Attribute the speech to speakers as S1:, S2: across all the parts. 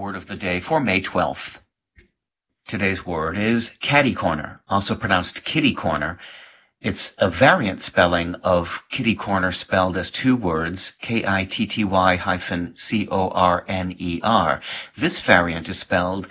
S1: word of the day for May 12th. Today's word is catty corner, also pronounced kitty corner. It's a variant spelling of kitty corner spelled as two words, Kitty-corner. This variant is spelled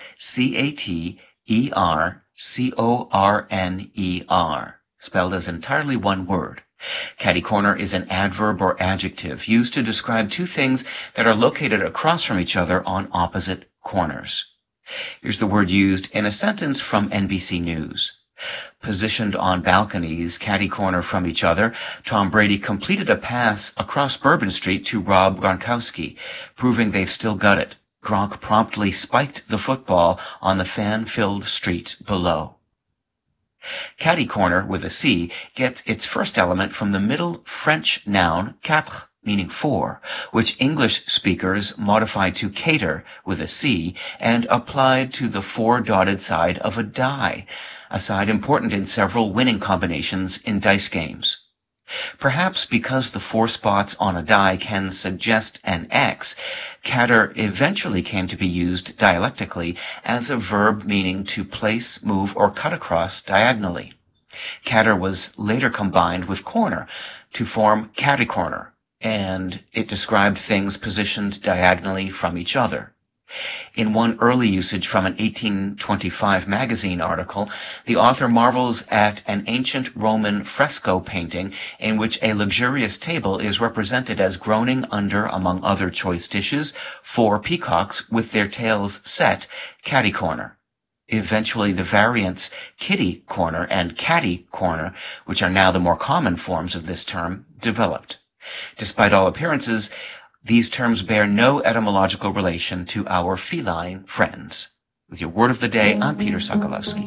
S1: Catercorner, spelled as entirely one word. Catty corner is an adverb or adjective used to describe two things that are located across from each other on opposite corners. Here's the word used in a sentence from NBC News. Positioned on balconies catty corner from each other, Tom Brady completed a pass across Bourbon Street to Rob Gronkowski, proving they've still got it. Gronk promptly spiked the football on the fan-filled street below. Catty corner, with a C, gets its first element from the Middle French noun quatre, meaning four, which English speakers modified to cater, with a C, and applied to the four-dotted side of a die, a side important in several winning combinations in dice games. Perhaps because the four spots on a die can suggest an X, cater eventually came to be used dialectically as a verb meaning to place, move, or cut across diagonally. Cater was later combined with corner to form catty corner, and it described things positioned diagonally from each other. In one early usage from an 1825 magazine article, the author marvels at an ancient Roman fresco painting in which a luxurious table is represented as groaning under, among other choice dishes, four peacocks with their tails set, catty corner. Eventually, the variants kitty corner and catty corner, which are now the more common forms of this term, developed. Despite all appearances, these terms bear no etymological relation to our feline friends. With your word of the day, I'm Peter Sokolowski.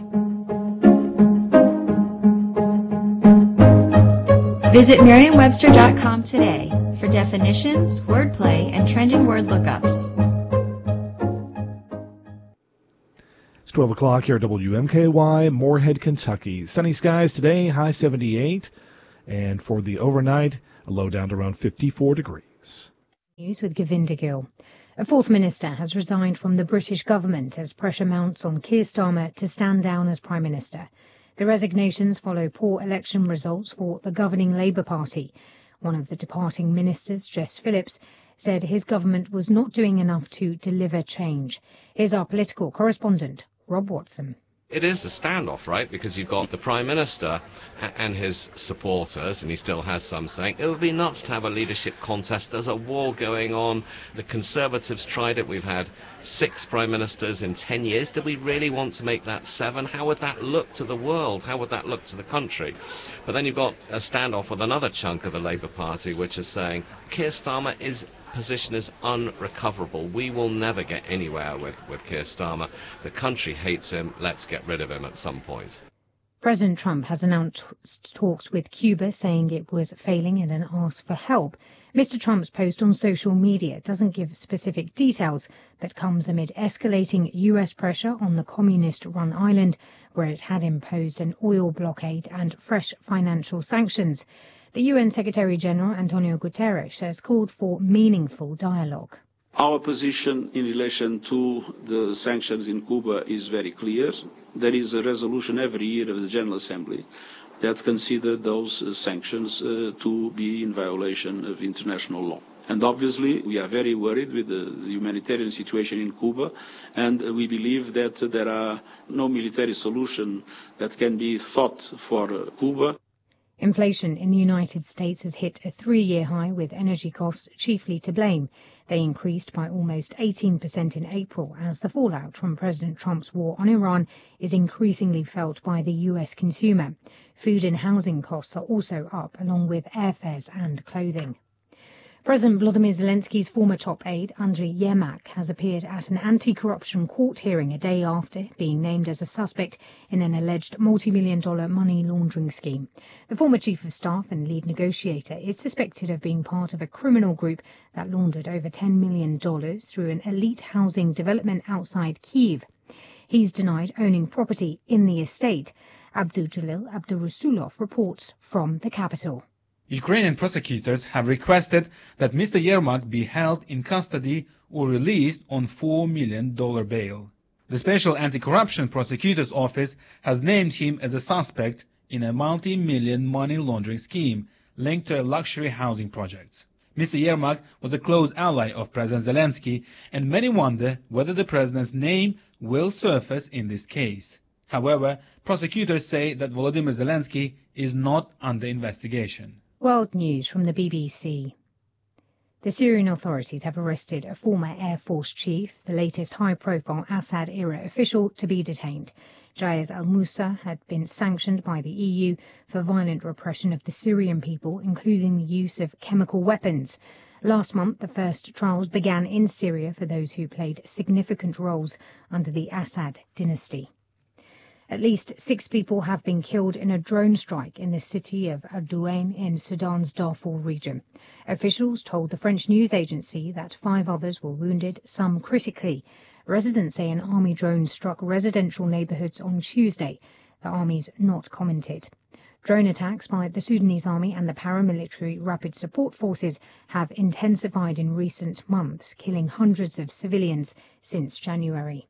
S2: Visit Merriam-Webster.com today for definitions, wordplay, and trending word lookups.
S3: It's 12 o'clock here at WMKY, Moorhead, Kentucky. Sunny skies today, high 78, and for the overnight, a low down to around 54 degrees.
S4: News with Govinda Gill. A fourth minister has resigned from the British government as pressure mounts on Keir Starmer to stand down as Prime Minister. The resignations follow poor election results for the governing Labour Party. One of the departing ministers, Jess Phillips, said his government was not doing enough to deliver change. Here's our political correspondent, Rob Watson.
S5: It is a standoff, right, because you've got the Prime Minister and his supporters, and he still has some saying, it would be nuts to have a leadership contest. There's a war going on. The Conservatives tried it. We've had 6 Prime Ministers in 10 years. Do we really want to make that 7? How would that look to the world? How would that look to the country? But then you've got a standoff with another chunk of the Labour Party, which is saying, Keir Starmer's position is unrecoverable. We will never get anywhere with Keir Starmer. The country hates him. Let's get rid of him at some point.
S4: President Trump has announced talks with Cuba, saying it was failing and an ask for help. Mr. Trump's post on social media doesn't give specific details, but comes amid escalating U.S. pressure on the communist-run island, where it had imposed an oil blockade and fresh financial sanctions. The UN Secretary-General Antonio Guterres has called for meaningful dialogue.
S6: Our position in relation to the sanctions in Cuba is very clear. There is a resolution every year of the General Assembly that considers those sanctions to be in violation of international law. And obviously we are very worried with the humanitarian situation in Cuba, and we believe that there are no military solution that can be thought for Cuba.
S4: Inflation in the United States has hit a 3-year high, with energy costs chiefly to blame. They increased by almost 18% in April as the fallout from President Trump's war on Iran is increasingly felt by the U.S. consumer. Food and housing costs are also up, along with airfares and clothing. President Volodymyr Zelensky's former top aide, Andriy Yermak, has appeared at an anti-corruption court hearing a day after being named as a suspect in an alleged multi-million-dollar money laundering scheme. The former chief of staff and lead negotiator is suspected of being part of a criminal group that laundered over $10 million through an elite housing development outside Kyiv. He's denied owning property in the estate. Abdul-Jalil Abdurasulov reports from the capital.
S7: Ukrainian prosecutors have requested that Mr. Yermak be held in custody or released on $4 million bail. The Special Anti-Corruption Prosecutor's Office has named him as a suspect in a multi-million money laundering scheme linked to a luxury housing project. Mr. Yermak was a close ally of President Zelensky, and many wonder whether the president's name will surface in this case. However, prosecutors say that Volodymyr Zelensky is not under investigation.
S4: World news from the BBC. The Syrian authorities have arrested a former Air Force chief, the latest high-profile Assad-era official to be detained. Jayez al-Musa had been sanctioned by the EU for violent repression of the Syrian people, including the use of chemical weapons. Last month, the first trials began in Syria for those who played significant roles under the Assad dynasty. At least 6 people have been killed in a drone strike in the city of Adouane in Sudan's Darfur region. Officials told the French news agency that 5 others were wounded, some critically. Residents say an army drone struck residential neighborhoods on Tuesday. The army's not commented. Drone attacks by the Sudanese army and the paramilitary rapid support forces have intensified in recent months, killing hundreds of civilians since January.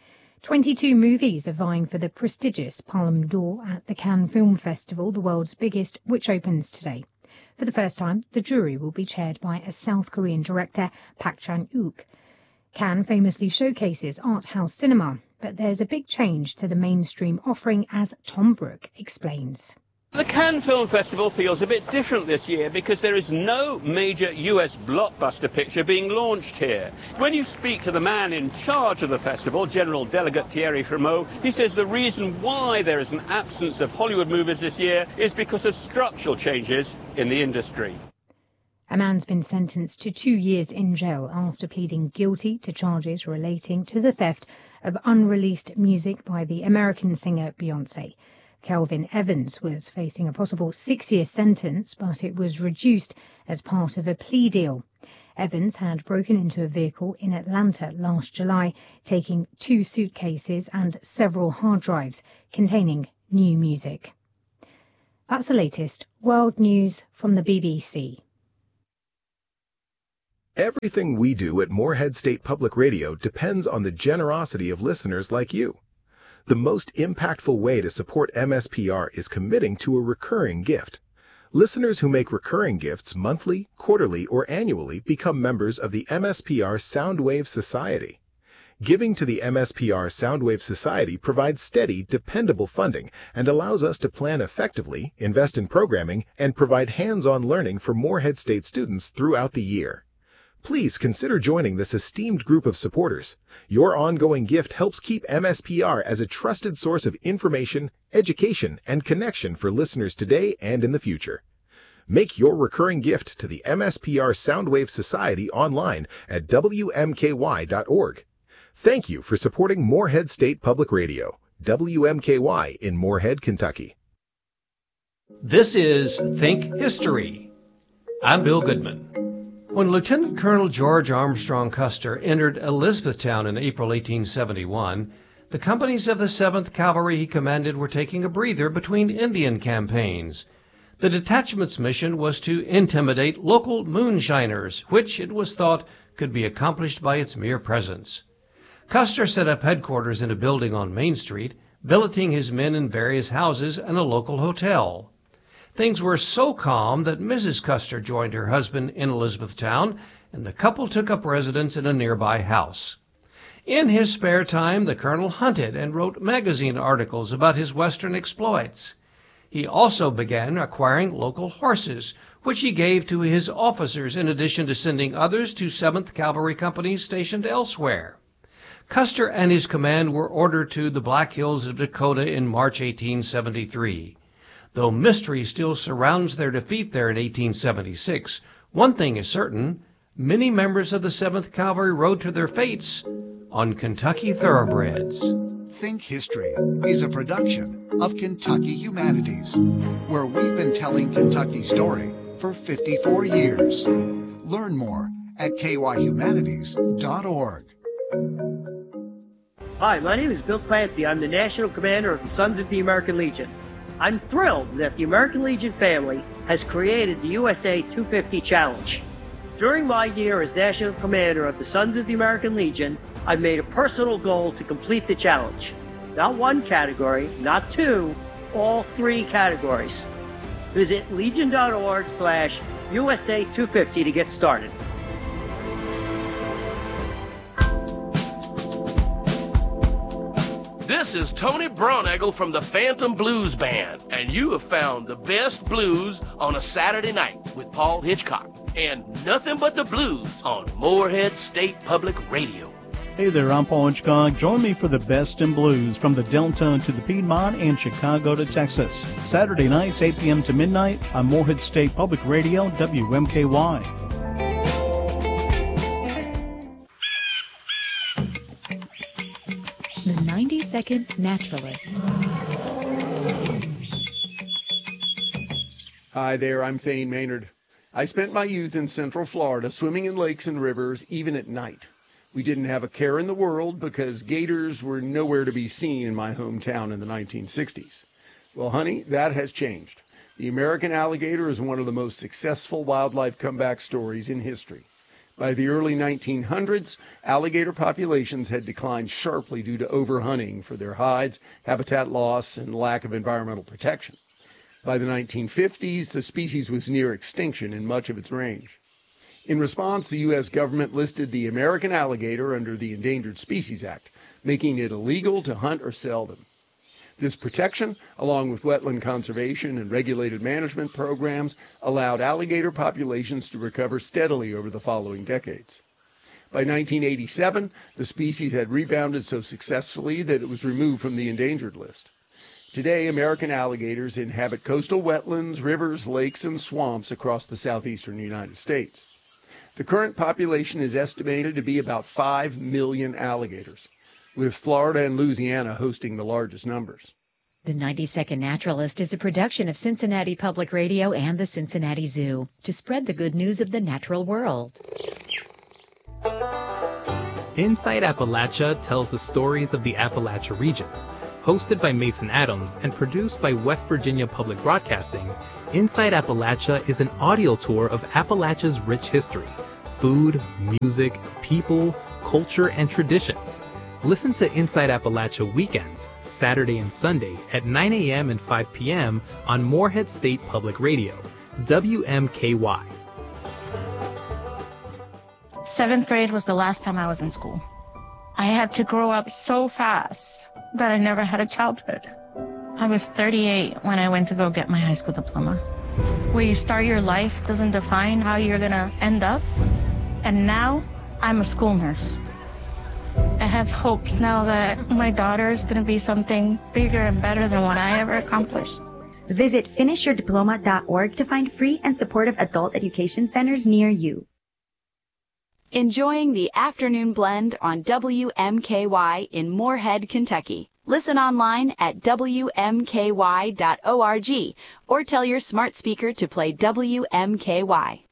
S4: 22 movies are vying for the prestigious Palme d'Or at the Cannes Film Festival, the world's biggest, which opens today. For the first time, the jury will be chaired by a South Korean director, Park Chan-wook. Cannes famously showcases art house cinema, but there's a big change to the mainstream offering, as Tom Brooke explains.
S8: The Cannes Film Festival feels a bit different this year because there is no major US blockbuster picture being launched here. When you speak to the man in charge of the festival, General Delegate Thierry Frémaux, he says the reason why there is an absence of Hollywood movies this year is because of structural changes in the industry.
S4: A man's been sentenced to 2 years in jail after pleading guilty to charges relating to the theft of unreleased music by the American singer Beyoncé. Kelvin Evans was facing a possible 6-year sentence, but it was reduced as part of a plea deal. Evans had broken into a vehicle in Atlanta last July, taking 2 suitcases and several hard drives containing new music. That's the latest world news from the BBC.
S9: Everything we do at Morehead State Public Radio depends on the generosity of listeners like you. The most impactful way to support MSPR is committing to a recurring gift. Listeners who make recurring gifts monthly, quarterly, or annually become members of the MSPR Soundwave Society. Giving to the MSPR Soundwave Society provides steady, dependable funding and allows us to plan effectively, invest in programming, and provide hands-on learning for Morehead State students throughout the year. Please consider joining this esteemed group of supporters. Your ongoing gift helps keep MSPR as a trusted source of information, education, and connection for listeners today and in the future. Make your recurring gift to the MSPR Soundwave Society online at WMKY.org. Thank you for supporting Morehead State Public Radio, WMKY in Morehead, Kentucky.
S10: This is Think History. I'm Bill Goodman. When Lieutenant Colonel George Armstrong Custer entered Elizabethtown in April 1871, the companies of the 7th Cavalry he commanded were taking a breather between Indian campaigns. The detachment's mission was to intimidate local moonshiners, which, it was thought, could be accomplished by its mere presence. Custer set up headquarters in a building on Main Street, billeting his men in various houses and a local hotel. Things were so calm that Mrs. Custer joined her husband in Elizabethtown, and the couple took up residence in a nearby house. In his spare time, the colonel hunted and wrote magazine articles about his western exploits. He also began acquiring local horses, which he gave to his officers in addition to sending others to 7th Cavalry companies stationed elsewhere. Custer and his command were ordered to the Black Hills of Dakota in March 1873. Though mystery still surrounds their defeat there in 1876, one thing is certain: many members of the 7th Cavalry rode to their fates on Kentucky thoroughbreds.
S11: Think History is a production of Kentucky Humanities, where we've been telling Kentucky's story for 54 years. Learn more at kyhumanities.org.
S12: Hi, my name is Bill Clancy. I'm the National Commander of the Sons of the American Legion. I'm thrilled that the American Legion family has created the USA 250 Challenge. During my year as National Commander of the Sons of the American Legion, I've made a personal goal to complete the challenge. Not one category, not two, all three categories. Visit legion.org/USA250 to get started.
S13: This is Tony Braunagel from the Phantom Blues Band, and you have found the best blues on a Saturday night with Paul Hitchcock, and nothing but the blues on Morehead State Public Radio.
S14: Hey there, I'm Paul Hitchcock. Join me for the best in blues from the Delta to the Piedmont and Chicago to Texas. Saturday nights, 8 p.m. to midnight on Morehead State Public Radio, WMKY.
S2: The 90-Second Naturalist.
S15: Hi there, I'm Thane Maynard. I spent my youth in Central Florida swimming in lakes and rivers, even at night. We didn't have a care in the world because gators were nowhere to be seen in my hometown in the 1960s. Well, honey, that has changed. The American alligator is one of the most successful wildlife comeback stories in history. By the early 1900s, alligator populations had declined sharply due to overhunting for their hides, habitat loss, and lack of environmental protection. By the 1950s, the species was near extinction in much of its range. In response, the U.S. government listed the American alligator under the Endangered Species Act, making it illegal to hunt or sell them. This protection, along with wetland conservation and regulated management programs, allowed alligator populations to recover steadily over the following decades. By 1987, the species had rebounded so successfully that it was removed from the endangered list. Today, American alligators inhabit coastal wetlands, rivers, lakes, and swamps across the southeastern United States. The current population is estimated to be about 5 million alligators, with Florida and Louisiana hosting the largest numbers.
S16: The 90-Second Naturalist is a production of Cincinnati Public Radio and the Cincinnati Zoo to spread the good news of the natural world.
S17: Inside Appalachia tells the stories of the Appalachia region. Hosted by Mason Adams and produced by West Virginia Public Broadcasting, Inside Appalachia is an audio tour of Appalachia's rich history, food, music, people, culture, and traditions. Listen to Inside Appalachia weekends, Saturday and Sunday at 9 a.m. and 5 p.m. on Morehead State Public Radio, WMKY.
S18: 7th grade was the last time I was in school. I had to grow up so fast that I never had a childhood. I was 38 when I went to go get my high school diploma. Where you start your life doesn't define how you're going to end up. And now I'm a school nurse. I have hopes now that my daughter is going to be something bigger and better than what I ever accomplished.
S19: Visit finishyourdiploma.org to find free and supportive adult education centers near you.
S20: Enjoying the afternoon blend on WMKY in Morehead, Kentucky. Listen online at WMKY.org or tell your smart speaker to play WMKY.